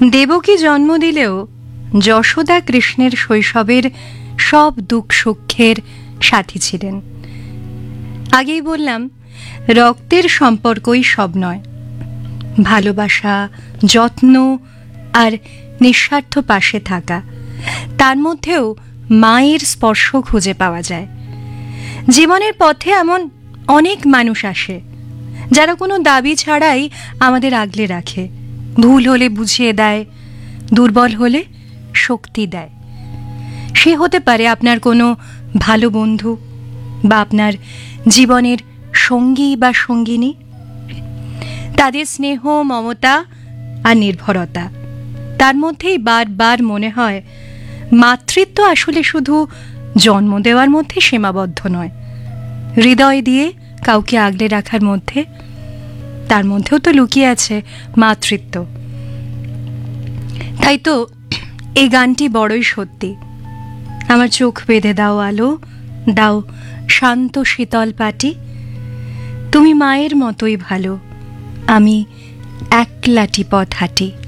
দেবকী জন্ম দিলেও যশোদা কৃষ্ণের শৈশবের সব দুঃখ সুখের সাথী ছিলেন। আগেই বললাম, রক্তের সম্পর্কই সব নয়। ভালোবাসা, যত্ন আর নিঃস্বার্থ পাশে থাকা, তার মধ্যেও মায়ের স্পর্শ খুঁজে পাওয়া যায়। জীবনের পথে এমন অনেক মানুষ আসে যারা কোনো দাবি ছাড়াই আমাদের আগলে রাখে, ভুল হলে বুঝিয়ে দেয়, দুর্বল হলে শক্তি দেয়। সে হতে পারে আপনার কোনো ভালো বন্ধু বা আপনার জীবনের সঙ্গী বা সঙ্গিনী। তাদের স্নেহ, মমতা আর নির্ভরতা, তার মধ্যেই বারবার মনে হয় মাতৃত্ব আসলে শুধু জন্ম দেওয়ার মধ্যে সীমাবদ্ধ নয়। হৃদয় দিয়ে কাউকে আগলে রাখার মধ্যে, তার মধ্যেও তো লুকিয়ে আছে মাতৃত্ব। তাই তো এই গানটি বড়ই সত্যি। আমার চোখ বেঁধে দাও আলো, দাও শান্ত শীতল পাটি, তুমি মায়ের মতোই ভালো, আমি একলাটি পথ হাঁটি।